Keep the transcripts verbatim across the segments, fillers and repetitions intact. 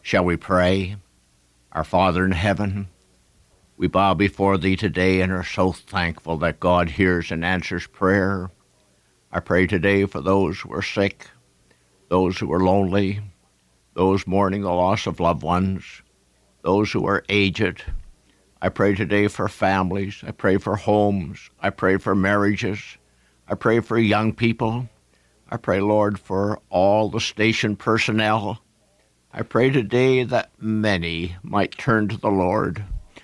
Shall we pray? Our Father in heaven, we bow before Thee today and are so thankful that God hears and answers prayer. I pray today for those who are sick, those who are lonely, those mourning the loss of loved ones, those who are aged. I pray today for families. I pray for homes. I pray for marriages. I pray for young people. I pray, Lord, for all the station personnel. I pray today that many might turn to the Lord.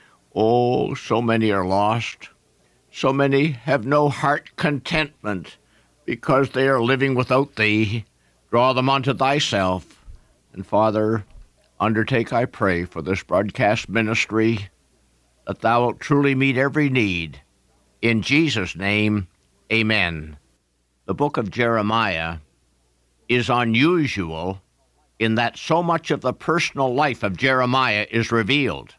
Oh, so many are lost. So many have no heart contentment because they are living without Thee. Draw them unto Thyself. And Father, undertake, I pray, for this broadcast ministry, that Thou wilt truly meet every need. In Jesus' name, amen. The book of Jeremiah is unusual in that so much of the personal life of Jeremiah is revealed.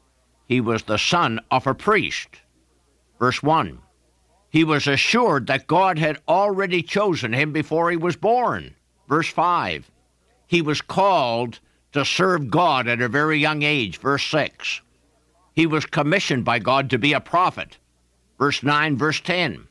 He was the son of a priest. Verse one, he was assured that God had already chosen him before he was born. Verse five, he was called to serve God at a very young age. Verse six, he was commissioned by God to be a prophet. Verse nine, verse ten,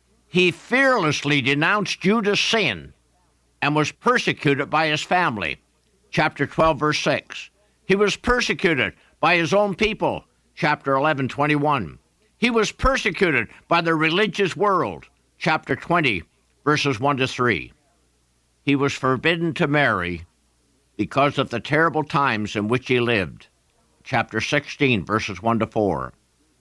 he fearlessly denounced Judah's sin and was persecuted by his family. Chapter twelve, verse six. He was persecuted by his own people. Chapter eleven, twenty-one. He was persecuted by the religious world. Chapter twenty, verses one to three. He was forbidden to marry because of the terrible times in which he lived. Chapter sixteen, verses one to four.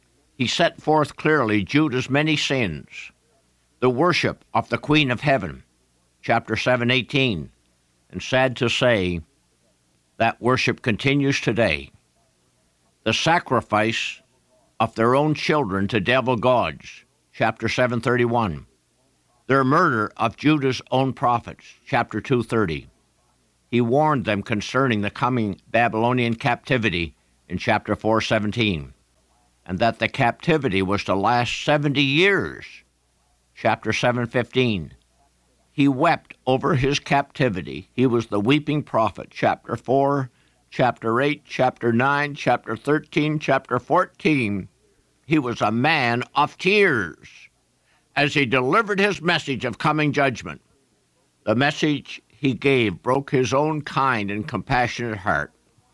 He set forth clearly Judah's many sins, the worship of the Queen of Heaven. Chapter seven, eighteen. And sad to say, that worship continues today. The sacrifice of their own children to devil gods. Chapter seven, thirty-one. Their murder of Judah's own prophets. Chapter two, thirty. He warned them concerning the coming Babylonian captivity in chapter four, seventeen, and that the captivity was to last seventy years. Chapter seven, fifteen. He wept over his captivity. He was the weeping prophet. Chapter four, chapter eight, chapter nine, chapter thirteen, chapter fourteen. He was a man of tears as he delivered his message of coming judgment. The message he gave broke his own kind and compassionate heart.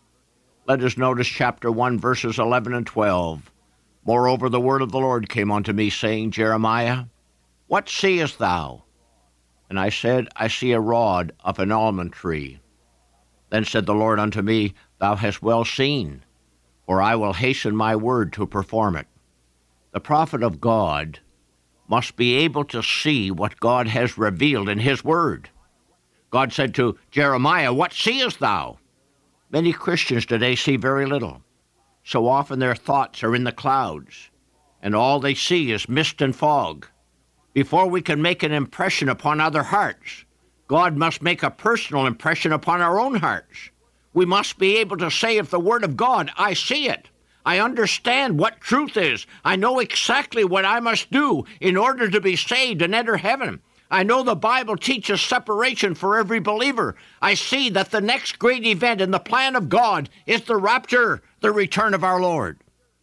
Let us notice chapter one, verses eleven and twelve. Moreover, the word of the Lord came unto me, saying, Jeremiah, what seest thou? And I said, I see a rod of an almond tree. Then said the Lord unto me, Thou hast well seen, for I will hasten my word to perform it. The prophet of God must be able to see what God has revealed in his word. God said to Jeremiah, what seest thou? Many Christians today see very little. So often their thoughts are in the clouds, and all they see is mist and fog. Before we can make an impression upon other hearts, God must make a personal impression upon our own hearts. We must be able to say of the Word of God, I see it. I understand what truth is. I know exactly what I must do in order to be saved and enter heaven. I know the Bible teaches separation for every believer. I see that the next great event in the plan of God is the rapture, the return of our Lord.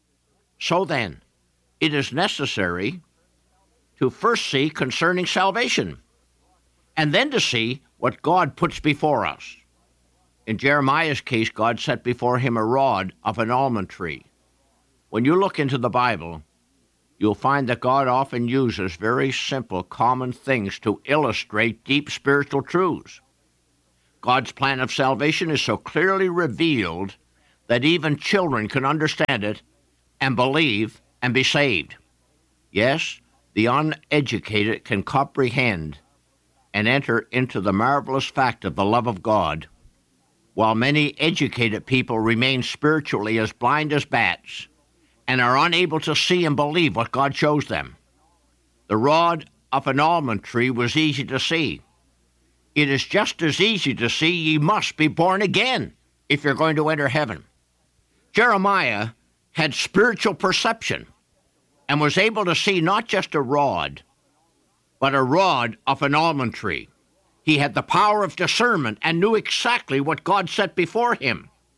So then, it is necessary to first see concerning salvation, and then to see what God puts before us. In Jeremiah's case, God set before him a rod of an almond tree. When you look into the Bible, you'll find that God often uses very simple, common things to illustrate deep spiritual truths. God's plan of salvation is so clearly revealed that even children can understand it and believe and be saved. Yes, the uneducated can comprehend and enter into the marvelous fact of the love of God, while many educated people remain spiritually as blind as bats and are unable to see and believe what God shows them. The rod of an almond tree was easy to see. It is just as easy to see ye must be born again if you're going to enter heaven. Jeremiah had spiritual perception and was able to see not just a rod, but a rod of an almond tree. He had the power of discernment and knew exactly what God set before him.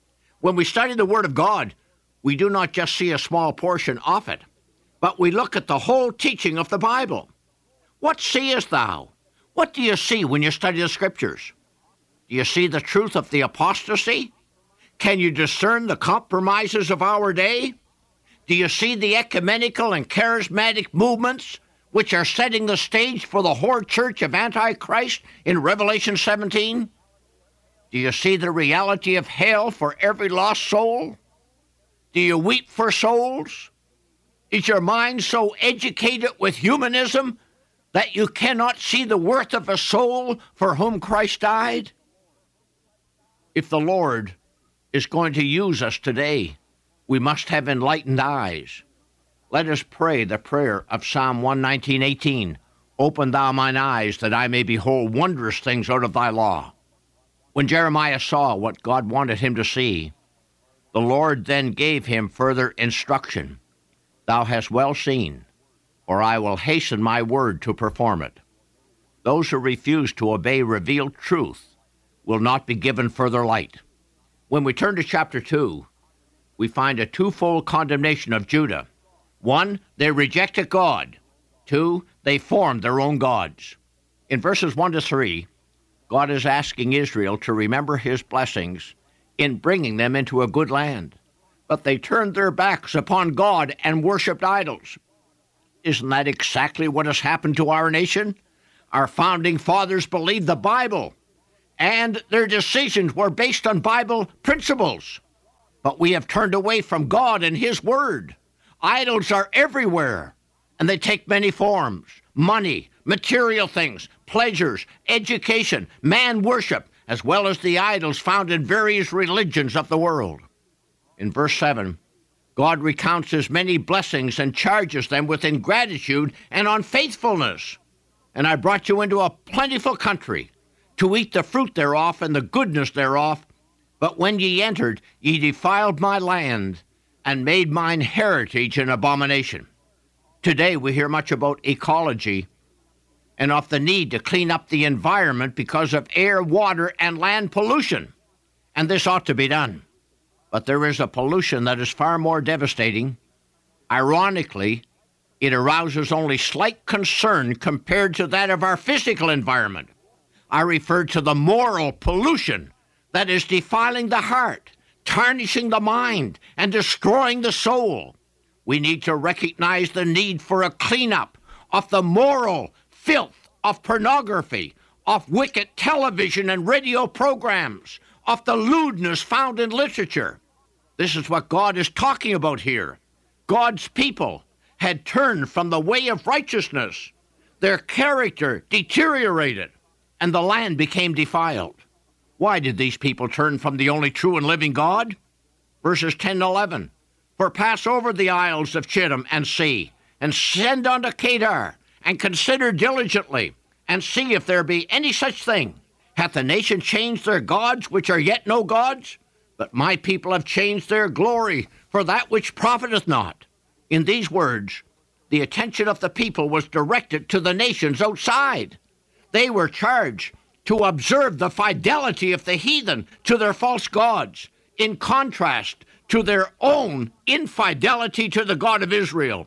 When we study the Word of God, we do not just see a small portion of it, but we look at the whole teaching of the Bible. What seest thou? What do you see when you study the Scriptures? Do you see the truth of the apostasy? Can you discern the compromises of our day? Do you see the ecumenical and charismatic movements which are setting the stage for the whore church of Antichrist in Revelation seventeen? Do you see the reality of hell for every lost soul? Do you weep for souls? Is your mind so educated with humanism that you cannot see the worth of a soul for whom Christ died? If the Lord is going to use us today, we must have enlightened eyes. Let us pray the prayer of Psalm one nineteen, eighteen. Open thou mine eyes, that I may behold wondrous things out of thy law. When Jeremiah saw what God wanted him to see, the Lord then gave him further instruction. Thou hast well seen, for I will hasten my word to perform it. Those who refuse to obey revealed truth will not be given further light. When we turn to chapter two, we find a twofold condemnation of Judah. One, they rejected God. Two, they formed their own gods. In verses one to three, God is asking Israel to remember his blessings in bringing them into a good land. But they turned their backs upon God and worshipped idols. Isn't that exactly what has happened to our nation? Our founding fathers believed the Bible, and their decisions were based on Bible principles. But we have turned away from God and his word. Idols are everywhere, and they take many forms: money, material things, pleasures, education, man worship, as well as the idols found in various religions of the world. In verse seven, God recounts his many blessings and charges them with ingratitude and unfaithfulness. And I brought you into a plentiful country, to eat the fruit thereof and the goodness thereof. But when ye entered, ye defiled my land, and made mine heritage an abomination. Today we hear much about ecology and of the need to clean up the environment because of air, water, and land pollution. And this ought to be done. But there is a pollution that is far more devastating. Ironically, it arouses only slight concern compared to that of our physical environment. I refer to the moral pollution that is defiling the heart, tarnishing the mind, and destroying the soul. We need to recognize the need for a cleanup of the moral filth of pornography, of wicked television and radio programs, of the lewdness found in literature. This is what God is talking about here. God's people had turned from the way of righteousness. Their character deteriorated, and the land became defiled. Why did these people turn from the only true and living God? Verses ten and eleven. For pass over the isles of Chittim and see, and send unto Kedar, and consider diligently, and see if there be any such thing. Hath the nation changed their gods, which are yet no gods? But my people have changed their glory for that which profiteth not. In these words, the attention of the people was directed to the nations outside. They were charged to observe the fidelity of the heathen to their false gods, in contrast to their own infidelity to the God of Israel.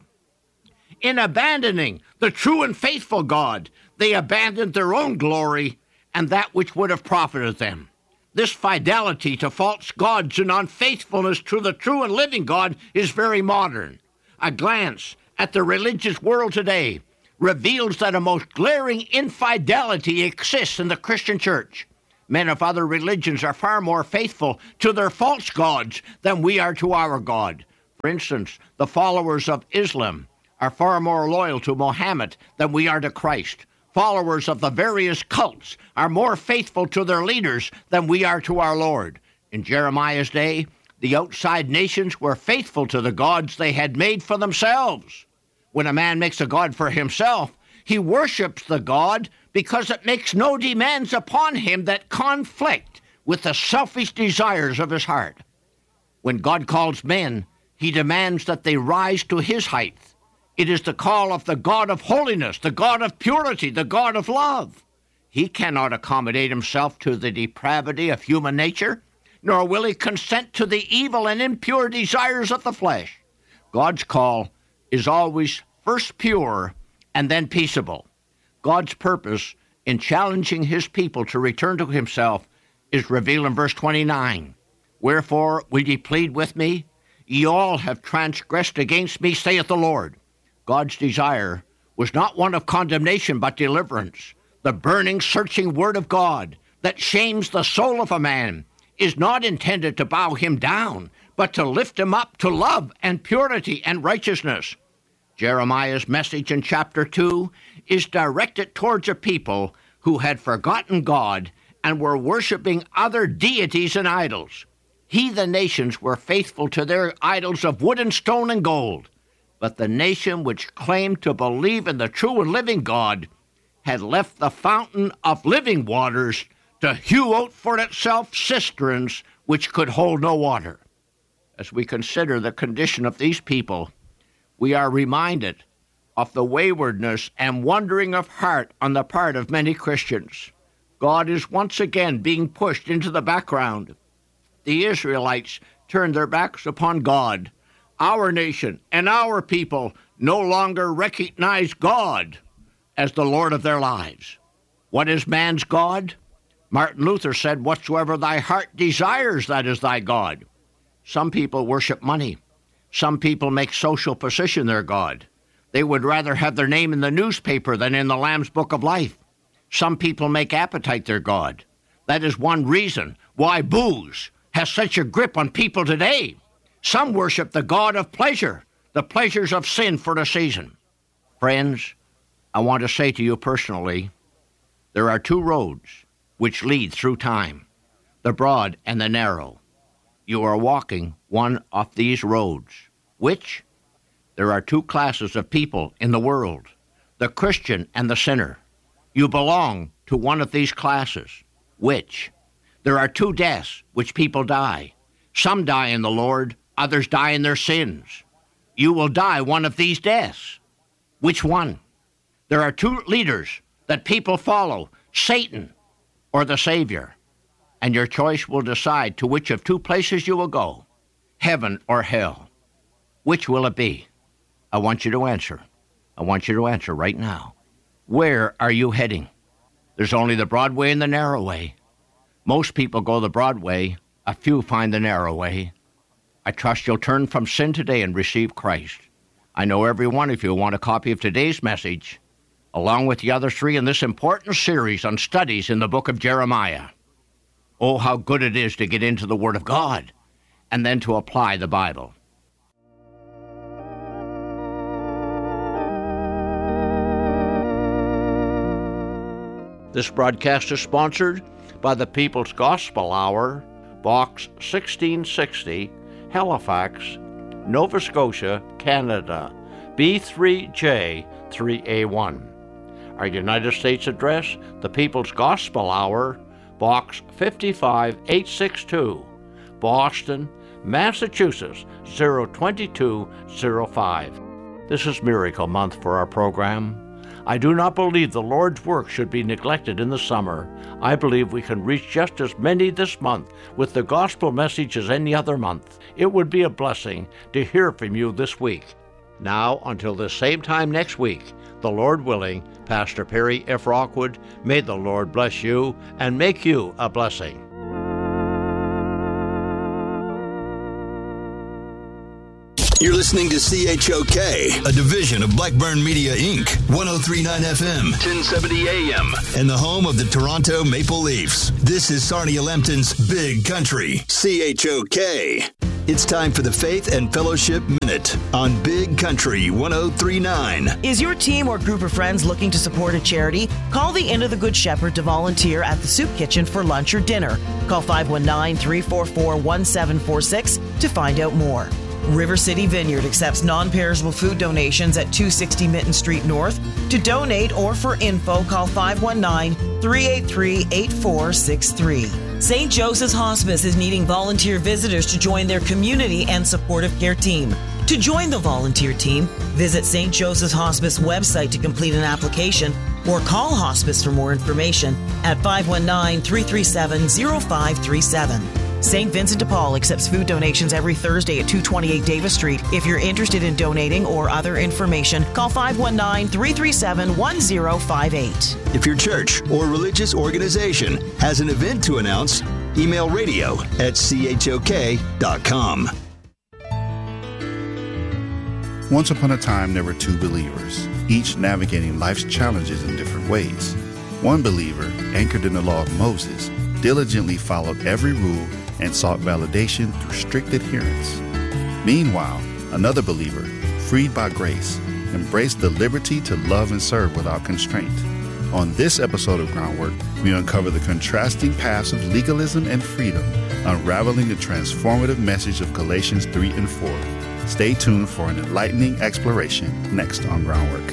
In abandoning the true and faithful God, they abandoned their own glory and that which would have profited them. This fidelity to false gods and unfaithfulness to the true and living God is very modern. A glance at the religious world today reveals that a most glaring infidelity exists in the Christian church. Men of other religions are far more faithful to their false gods than we are to our God. For instance, the followers of Islam are far more loyal to Mohammed than we are to Christ. Followers of the various cults are more faithful to their leaders than we are to our Lord. In Jeremiah's day, the outside nations were faithful to the gods they had made for themselves. When a man makes a god for himself, he worships the god because it makes no demands upon him that conflict with the selfish desires of his heart. When God calls men, he demands that they rise to his height. It is the call of the God of holiness, the God of purity, the God of love. He cannot accommodate himself to the depravity of human nature. nor will he consent to the evil and impure desires of the flesh. God's call is always first pure and then peaceable. God's purpose in challenging his people to return to himself is revealed in verse twenty-nine. Wherefore will ye plead with me? Ye all have transgressed against me, saith the Lord. God's desire was not one of condemnation, but deliverance. The burning, searching word of God that shames the soul of a man is not intended to bow him down, but to lift him up to love and purity and righteousness. Jeremiah's message in chapter two is directed towards a people who had forgotten God and were worshiping other deities and idols. Heathen nations were faithful to their idols of wood and stone and gold, but the nation which claimed to believe in the true and living God had left the fountain of living waters to hew out for itself cisterns which could hold no water. As we consider the condition of these people, we are reminded of the waywardness and wandering of heart on the part of many Christians. God is once again being pushed into the background. The Israelites turned their backs upon God. Our nation and our people no longer recognize God as the Lord of their lives. What is man's God? Martin Luther said, whatsoever thy heart desires, that is thy God. Some people worship money. Some people make social position their God. They would rather have their name in the newspaper than in the Lamb's Book of Life. Some people make appetite their God. That is one reason why booze has such a grip on people today. Some worship the God of pleasure, the pleasures of sin for a season. Friends, I want to say to you personally, there are two roads which lead through time, the broad and the narrow. You are walking one of these roads. Which? There are two classes of people in the world, the Christian and the sinner. You belong to one of these classes. Which? There are two deaths which people die. Some die in the Lord, others die in their sins. You will die one of these deaths. Which one? There are two leaders that people follow, Satan or the Savior. And your choice will decide to which of two places you will go, heaven or hell. Which will it be? I want you to answer. I want you to answer right now. Where are you heading? There's only the broad way and the narrow way. Most people go the broad way. A few find the narrow way. I trust you'll turn from sin today and receive Christ. I know every one of you want a copy of today's message, along with the other three in this important series on studies in the book of Jeremiah. Oh, how good it is to get into the Word of God and then to apply the Bible. This broadcast is sponsored by the People's Gospel Hour, Box sixteen sixty, Halifax, Nova Scotia, Canada, B three J three A one. Our United States address, the People's Gospel Hour, Box five eight six two, Boston, Massachusetts, zero two two zero five. This is Miracle Month for our program. I do not believe the Lord's work should be neglected in the summer. I believe we can reach just as many this month with the gospel message as any other month. It would be a blessing to hear from you this week. Now, until the same time next week, the Lord willing, Pastor Perry F. Rockwood, may the Lord bless you and make you a blessing. You're listening to C H O K, a division of Blackburn Media, Incorporated, one oh three point nine F M, ten seventy A M, and the home of the Toronto Maple Leafs. This is Sarnia Lambton's Big Country, C H O K. It's time for the Faith and Fellowship Minute on Big Country one oh three point nine. Is your team or group of friends looking to support a charity? Call the Inn of the Good Shepherd to volunteer at the Soup Kitchen for lunch or dinner. Call five one nine, three four four, one seven four six to find out more. River City Vineyard accepts non-perishable food donations at two sixty Minton Street North. To donate or for info, call five one nine, three eight three, eight four six three. Saint Joseph's Hospice is needing volunteer visitors to join their community and supportive care team. To join the volunteer team, visit Saint Joseph's Hospice website to complete an application or call Hospice for more information at five one nine, three three seven, zero five three seven. Saint Vincent de Paul accepts food donations every Thursday at two twenty-eight Davis Street. If you're interested in donating or other information, call five one nine, three three seven, one zero five eight. If your church or religious organization has an event to announce, email radio at C H O K dot com. Once upon a time, there were two believers, each navigating life's challenges in different ways. One believer, anchored in the law of Moses, diligently followed every rule and sought validation through strict adherence. Meanwhile, another believer, freed by grace, embraced the liberty to love and serve without constraint. On this episode of Groundwork, we uncover the contrasting paths of legalism and freedom, unraveling the transformative message of Galatians three and four. Stay tuned for an enlightening exploration next on Groundwork.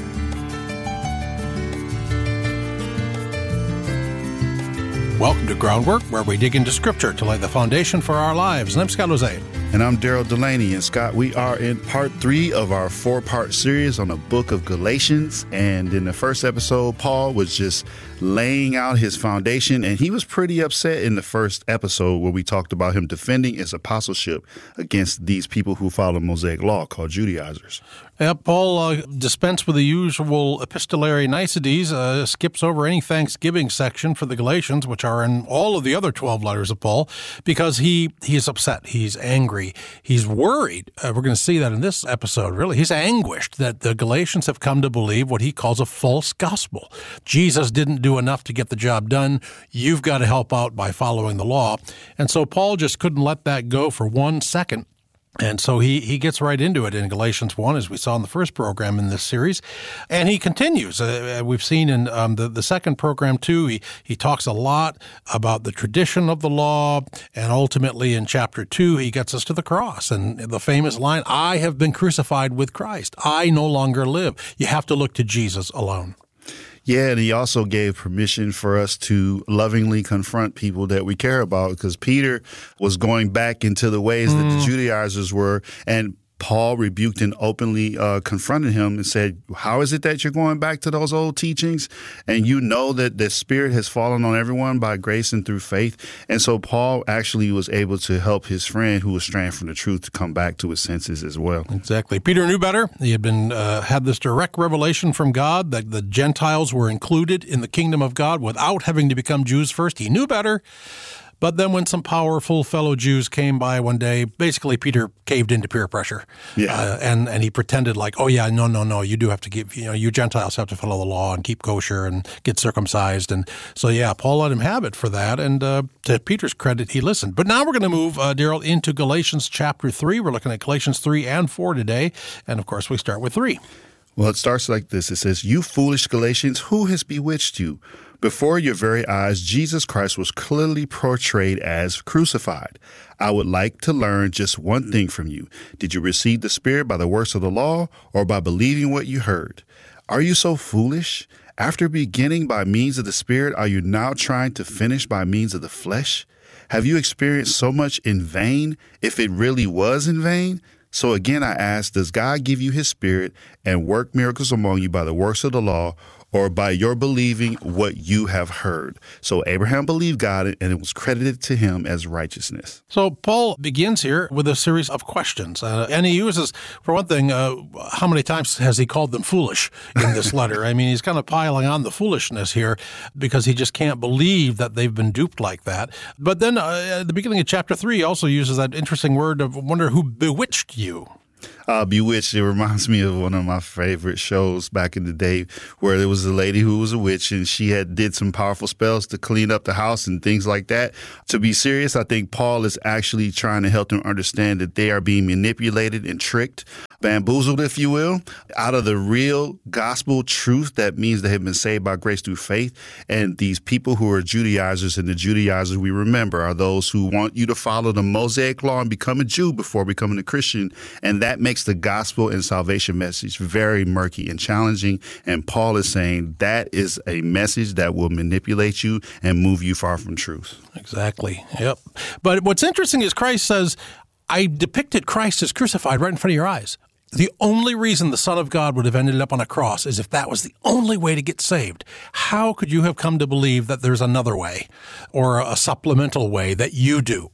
Welcome to Groundwork, where we dig into Scripture to lay the foundation for our lives. And I'm Scott Lozay. And I'm Daryl Delaney. And Scott, we are in part three of our four-part series on the book of Galatians. And in the first episode, Paul was just laying out his foundation. And he was pretty upset in the first episode where we talked about him defending his apostleship against these people who follow Mosaic law called Judaizers. Yeah, Paul uh, dispensed with the usual epistolary niceties, uh, skips over any Thanksgiving section for the Galatians, which are in all of the other twelve letters of Paul, because he, he is upset. He's angry. He's worried. Uh, we're going to see that in this episode, really. He's anguished that the Galatians have come to believe what he calls a false gospel. Jesus didn't do enough to get the job done. You've got to help out by following the law. And so Paul just couldn't let that go for one second. And so he, he gets right into it in Galatians one, as we saw in the first program in this series. And he continues. Uh, we've seen in um, the, the second program, too, he, he talks a lot about the tradition of the law. And ultimately, in chapter two, he gets us to the cross. And the famous line, I have been crucified with Christ. I no longer live. You have to look to Jesus alone. Yeah, and he also gave permission for us to lovingly confront people that we care about, because Peter was going back into the ways mm. that the Judaizers were, and Paul rebuked and openly uh, confronted him and said, how is it that you're going back to those old teachings? And you know that the Spirit has fallen on everyone by grace and through faith. And so Paul actually was able to help his friend who was straying from the truth to come back to his senses as well. Exactly. Peter knew better. He had been uh, had this direct revelation from God that the Gentiles were included in the kingdom of God without having to become Jews first. He knew better. But then when some powerful fellow Jews came by one day, basically Peter caved into peer pressure. Yeah. Uh, and, and he pretended like, oh, yeah, no, no, no, you do have to give, you know, you Gentiles have to follow the law and keep kosher and get circumcised. And so, yeah, Paul let him have it for that. And uh, to Peter's credit, he listened. But now we're going to move, uh, Daryl, into Galatians chapter three. We're looking at Galatians three and four today. And, of course, we start with three. Well, it starts like this. It says, you foolish Galatians, who has bewitched you? Before your very eyes, Jesus Christ was clearly portrayed as crucified. I would like to learn just one thing from you. Did you receive the Spirit by the works of the law or by believing what you heard? Are you so foolish? After beginning by means of the Spirit, are you now trying to finish by means of the flesh? Have you experienced so much in vain, if it really was in vain? So again, I ask, does God give you his Spirit and work miracles among you by the works of the law, or by your believing what you have heard? So Abraham believed God, and it was credited to him as righteousness. So Paul begins here with a series of questions. Uh, and he uses, for one thing, uh, how many times has he called them foolish in this letter? I mean, he's kind of piling on the foolishness here because he just can't believe that they've been duped like that. But then uh, at the beginning of chapter three, he also uses that interesting word of wonder who bewitched you. Uh, Bewitched, it reminds me of one of my favorite shows back in the day where there was a lady who was a witch and she had did some powerful spells to clean up the house and things like that. To be serious, I think Paul is actually trying to help them understand that they are being manipulated and tricked, bamboozled, if you will, out of the real gospel truth that means they have been saved by grace through faith. And these people who are Judaizers, and the Judaizers we remember are those who want you to follow the Mosaic law and become a Jew before becoming a Christian. And that makes the gospel and salvation message very murky and challenging. And Paul is saying that is a message that will manipulate you and move you far from truth. Exactly. Yep. But what's interesting is Christ says, I depicted Christ as crucified right in front of your eyes. The only reason the Son of God would have ended up on a cross is if that was the only way to get saved. How could you have come to believe that there's another way or a supplemental way that you do?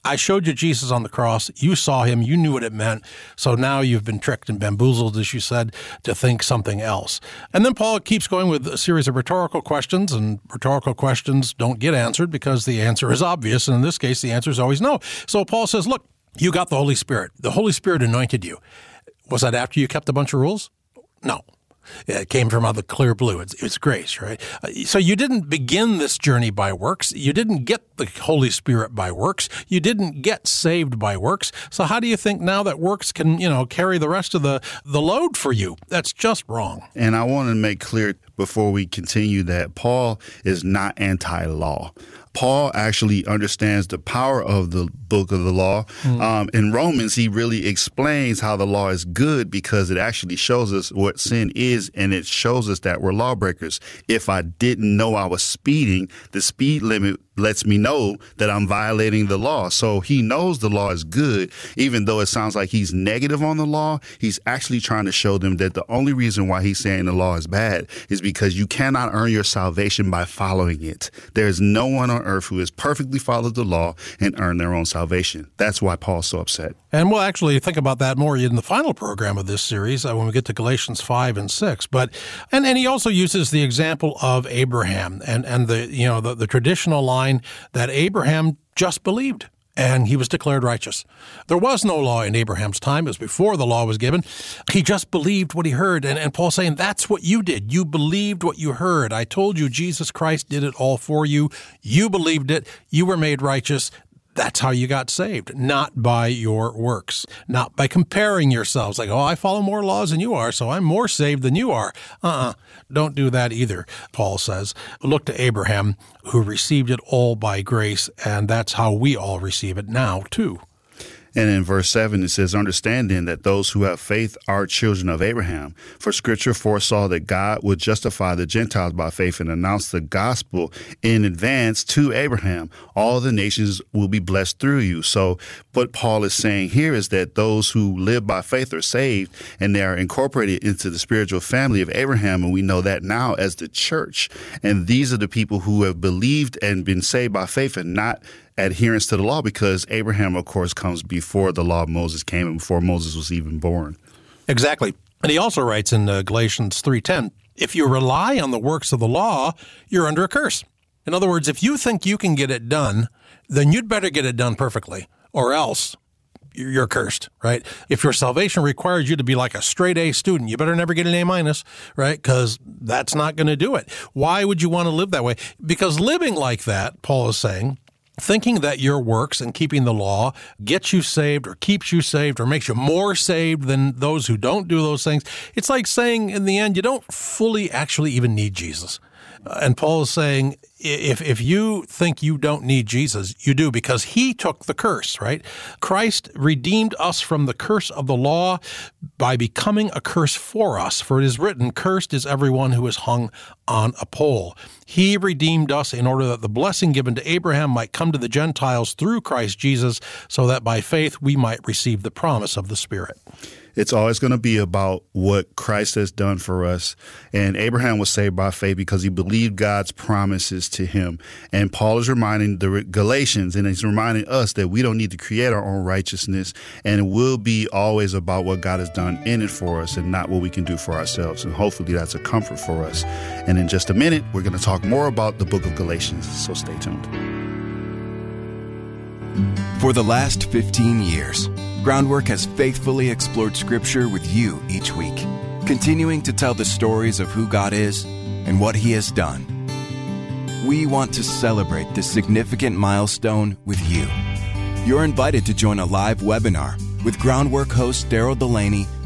I showed you Jesus on the cross. You saw him. You knew what it meant. So now you've been tricked and bamboozled, as you said, to think something else. And then Paul keeps going with a series of rhetorical questions, and rhetorical questions don't get answered because the answer is obvious. And in this case, the answer is always no. So Paul says, look, you got the Holy Spirit. The Holy Spirit anointed you. Was that after you kept a bunch of rules? No. It came from out of the clear blue. It's, it's grace, right? So you didn't begin this journey by works. You didn't get the Holy Spirit by works. You didn't get saved by works. So how do you think now that works can, you know, carry the rest of the, the load for you? That's just wrong. And I want to make clear before we continue that Paul is not anti-law. Paul actually understands the power of the book of the law. Mm. Um, in Romans, he really explains how the law is good because it actually shows us what sin is, and it shows us that we're lawbreakers. If I didn't know I was speeding, the speed limit lets me know that I'm violating the law. So he knows the law is good, even though it sounds like he's negative on the law. He's actually trying to show them that the only reason why he's saying the law is bad is because you cannot earn your salvation by following it. There's no one on earth who has perfectly followed the law and earned their own salvation. That's why Paul's so upset. And we'll actually think about that more in the final program of this series uh, when we get to Galatians five and six. But and, and he also uses the example of Abraham and, and the you know the, the traditional line that Abraham just believed, and he was declared righteous. There was no law in Abraham's time. It was before the law was given. He just believed what he heard. And, and Paul's saying, that's what you did. You believed what you heard. I told you Jesus Christ did it all for you. You believed it. You were made righteous. That's how you got saved, not by your works, not by comparing yourselves like, oh, I follow more laws than you are, so I'm more saved than you are. Uh-uh. Don't do that either, Paul says. Look to Abraham, who received it all by grace, and that's how we all receive it now, too. And in verse seven, it says, understand then that those who have faith are children of Abraham. For Scripture foresaw that God would justify the Gentiles by faith and announce the gospel in advance to Abraham. All the nations will be blessed through you. So what Paul is saying here is that those who live by faith are saved, and they are incorporated into the spiritual family of Abraham. And we know that now as the church. And these are the people who have believed and been saved by faith and not adherence to the law, because Abraham, of course, comes before the law of Moses came and before Moses was even born. Exactly. And he also writes in uh, Galatians three ten, if you rely on the works of the law, you're under a curse. In other words, if you think you can get it done, then you'd better get it done perfectly, or else you're cursed, right? If your salvation requires you to be like a straight A student, you better never get an A minus, right? Because that's not going to do it. Why would you want to live that way? Because living like that, Paul is saying, thinking that your works and keeping the law gets you saved or keeps you saved or makes you more saved than those who don't do those things, it's like saying in the end, you don't fully actually even need Jesus. And Paul is saying, if if you think you don't need Jesus, you do, because he took the curse, right? Christ redeemed us from the curse of the law by becoming a curse for us. For it is written, cursed is everyone who is hung on a pole. He redeemed us in order that the blessing given to Abraham might come to the Gentiles through Christ Jesus, so that by faith we might receive the promise of the Spirit. It's always going to be about what Christ has done for us. And Abraham was saved by faith because he believed God's promises to him. And Paul is reminding the Galatians, and he's reminding us that we don't need to create our own righteousness. And it will be always about what God has done in it for us and not what we can do for ourselves. And hopefully that's a comfort for us. And in just a minute, we're going to talk more about the book of Galatians. So stay tuned. For the last fifteen years, Groundwork has faithfully explored Scripture with you each week, continuing to tell the stories of who God is and what He has done. We want to celebrate this significant milestone with you. You're invited to join a live webinar with Groundwork host Daryl Delaney